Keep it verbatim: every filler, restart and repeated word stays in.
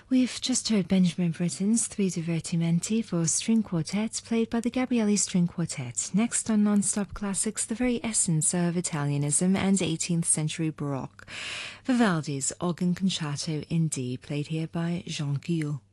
We've just heard Benjamin Britten's Three Divertimenti for string quartet, played by the Gabrielli String Quartet. Next on Non-Stop Classics, the very essence of Italianism and eighteenth century Baroque. Vivaldi's Organ Concerto in D, played here by Jean Guillot.